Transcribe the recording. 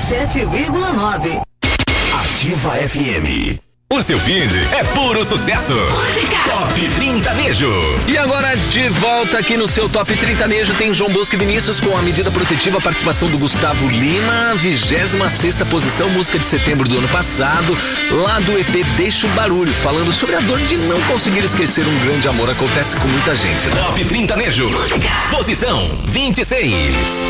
97,9. Ativa FM. O seu feed é puro sucesso. Música. Top 30 Nejo. E agora de volta aqui no seu Top 30 Nejo tem João Bosco e Vinícius com a medida protetiva, a participação do Gustavo Lima, 26ª posição, música de setembro do ano passado, lá do EP Deixa o Barulho, falando sobre a dor de não conseguir esquecer um grande amor, acontece com muita gente, né? Top 30 Nejo. Música. Posição 26.